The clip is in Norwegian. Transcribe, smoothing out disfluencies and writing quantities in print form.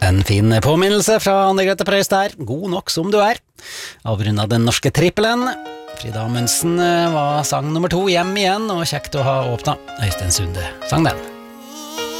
En fin påminnelse fra Anne-Grete Preus der, god nok som du er. Avrundet den norske trippelen. Frida Amundsen var sang nummer 2 hjem igjen, og kjekt å ha åpnet. Øystein Sunde sang den.